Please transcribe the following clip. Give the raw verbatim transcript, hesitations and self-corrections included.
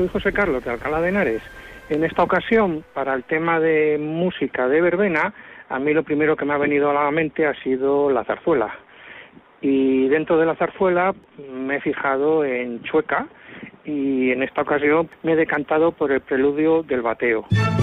soy José Carlos de Alcalá de Henares. En esta ocasión, para el tema de música de verbena, a mí lo primero que me ha venido a la mente ha sido la zarzuela. Y dentro de la zarzuela me he fijado en Chueca y en esta ocasión me he decantado por el preludio del bateo.